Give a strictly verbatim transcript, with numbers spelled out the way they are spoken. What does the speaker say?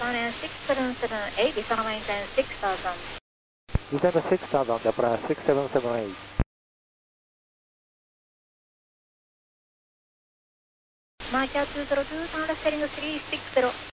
Runway six seven seven eight, descend maintain six thousand. Descend six thousand, apply six seven seven eight. Mark two zero two, turn left heading three six zero.